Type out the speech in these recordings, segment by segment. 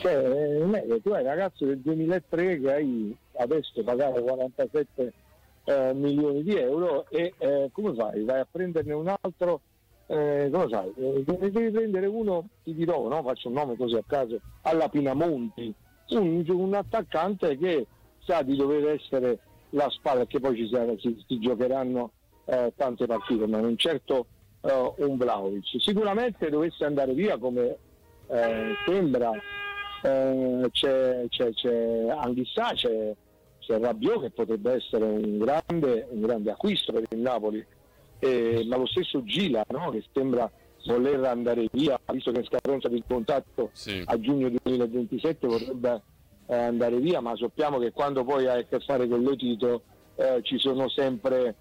tu hai ragazzo del 2003 che hai adesso pagato 47 milioni di euro e come fai? Vai a prenderne un altro, come fai? Devi prendere uno, ti dirò, no? Faccio un nome così a caso, alla Pinamonti, un attaccante che sa di dover essere la spalla, che poi si giocheranno tante partite, ma non certo un Vlahovic. Sicuramente dovesse andare via come sembra, c'è Anghissà, c'è Rabiot che potrebbe essere un grande acquisto per il Napoli, ma lo stesso Gila, no? Che sembra voler andare via, visto che è in scadenza del contratto a giugno 2027 vorrebbe andare via, ma sappiamo che quando poi hai a che fare con Lotito ci sono sempre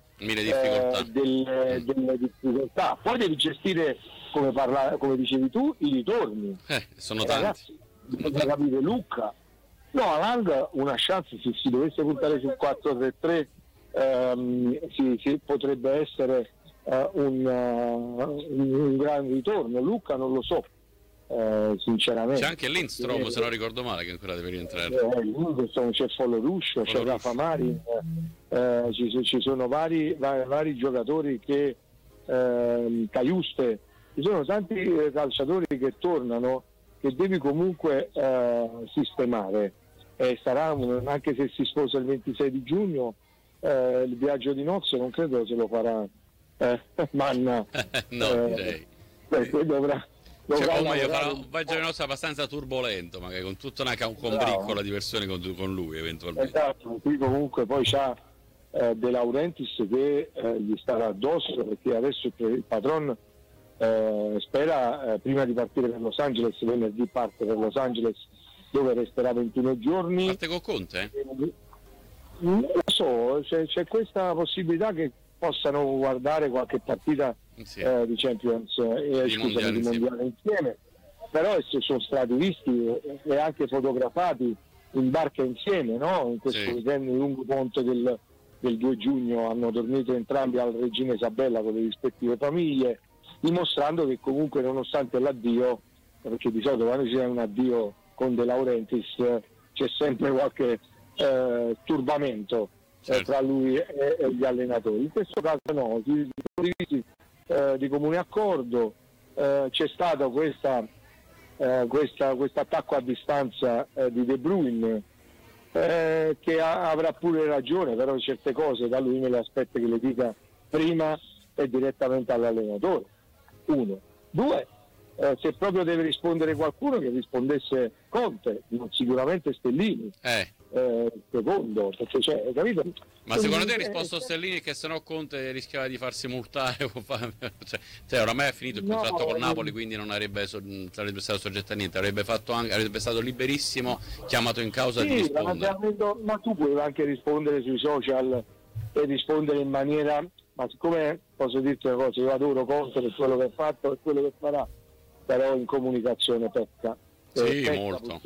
delle difficoltà. Poi devi gestire, come dicevi tu, i ritorni. Sono ragazzi, bisogna capire Lucca. No, Alang una chance, se si dovesse puntare sul 4-3-3 potrebbe essere un gran ritorno. Lucca non lo so, sinceramente. C'è anche Lindstrom, se non ricordo male, che ancora deve rientrare. C'è Foloruscio, c'è Rafa Marin, ci sono vari giocatori che Caiuste, ci sono tanti calciatori che tornano, che devi comunque sistemare, sarà anche se si sposa il 26 di giugno il viaggio di nozze non credo se lo farà Manna. No, direi dovrà farà un viaggio di nozze abbastanza turbolento, magari con tutta una combriccola di persone con lui eventualmente. Esatto, qui comunque poi c'ha De Laurentiis che gli starà addosso, perché adesso il patron spera prima di partire per Los Angeles, venerdì parte per Los Angeles dove resterà 21 giorni. Parte con Conte? Non lo so, c'è questa possibilità che possano guardare qualche partita di Champions di mondiale insieme, però sono stati visti e anche fotografati in barca insieme, no? In questo weekend lungo ponte del 2 giugno hanno dormito entrambi al Regina Isabella con le rispettive famiglie, dimostrando che comunque nonostante l'addio, perché di solito quando c'è un addio con De Laurentiis c'è sempre qualche turbamento tra lui e gli allenatori, in questo caso no, di comune accordo. C'è stato questo attacco a distanza di De Bruyne, che avrà pure ragione, però certe cose da lui me le aspetta che le dica prima e direttamente all'allenatore. 1, 2, se proprio deve rispondere qualcuno che rispondesse Conte, non sicuramente Stellini. Secondo, perché c'è, capito? Ma secondo te ha risposto Stellini che sennò Conte rischiava di farsi multare? Cioè oramai è finito il contratto con Napoli, quindi non sarebbe stato soggetto a niente, avrebbe stato liberissimo, chiamato in causa di rispondere. Ma tu puoi anche rispondere sui social e rispondere in maniera, ma siccome posso dirti una cosa, io adoro Conte per quello che ha fatto e quello che farà, però in comunicazione pecca. Molto.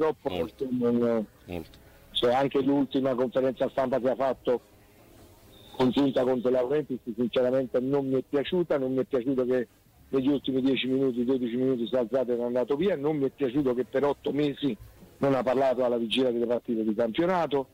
C'è anche l'ultima conferenza stampa che ha fatto congiunta con De Laurentiis, sinceramente non mi è piaciuta che negli ultimi 10 minuti, 12 minuti si è alzato e è andato via, non mi è piaciuto che per 8 mesi non ha parlato alla vigilia delle partite di campionato,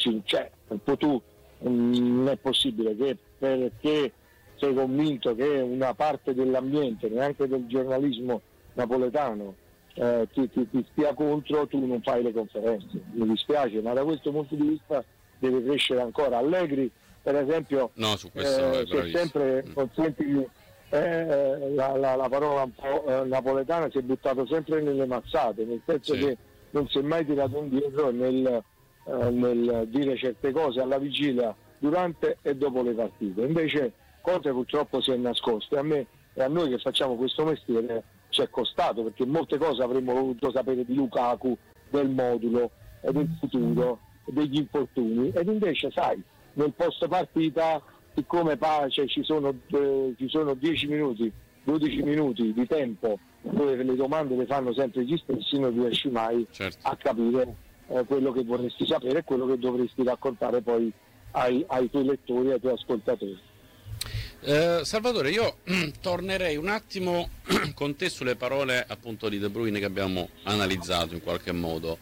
non è possibile che perché sei convinto che una parte dell'ambiente, neanche del giornalismo napoletano, ti stia contro, tu non fai le conferenze. Mi dispiace, ma da questo punto di vista deve crescere ancora. Allegri per esempio, su questo c'è sempre, consentimi la parola un po' napoletana, si è buttato sempre nelle mazzate, nel senso che non si è mai tirato indietro nel dire certe cose alla vigilia, durante e dopo le partite. Invece Conte purtroppo si è nascosto, e a me e a noi che facciamo questo mestiere ci è costato, perché molte cose avremmo voluto sapere di Lukaku, del modulo, del futuro, degli infortuni, ed invece sai, nel post partita, siccome ci sono 10 minuti, 12 minuti di tempo dove le domande le fanno sempre gli stessi, non riesci mai a capire quello che vorresti sapere e quello che dovresti raccontare poi ai tuoi lettori, ai tuoi ascoltatori. Salvatore, io tornerei un attimo con te sulle parole appunto di De Bruyne che abbiamo analizzato in qualche modo.